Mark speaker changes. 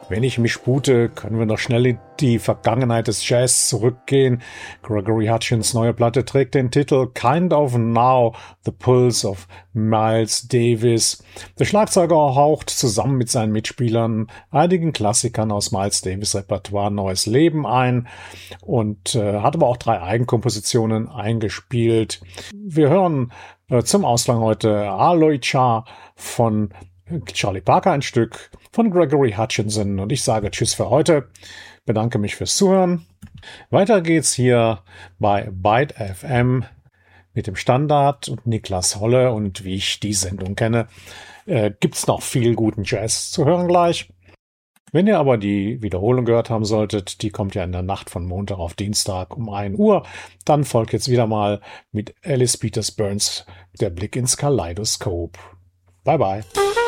Speaker 1: Wenn ich mich spute, können wir noch schnell in die Vergangenheit des Jazz zurückgehen. Gregory Hutchins' neue Platte trägt den Titel Kind of Now, The Pulse of Miles Davis. Der Schlagzeuger haucht zusammen mit seinen Mitspielern einigen Klassikern aus Miles Davis' Repertoire neues Leben ein und hat aber auch 3 Eigenkompositionen eingespielt. Wir hören zum Ausklang heute Aloy-Cha von Charlie Parker, ein Stück von Gregory Hutchinson, und ich sage Tschüss für heute, bedanke mich fürs Zuhören. Weiter geht's hier bei Byte FM mit dem Standard und Niklas Holle, und wie ich die Sendung kenne, gibt's noch viel guten Jazz zu hören gleich. Wenn ihr aber die Wiederholung gehört haben solltet, die kommt ja in der Nacht von Montag auf Dienstag um 1 Uhr, dann folgt jetzt wieder mal mit Alice Peters Burns der Blick ins Kaleidoskop. Bye bye.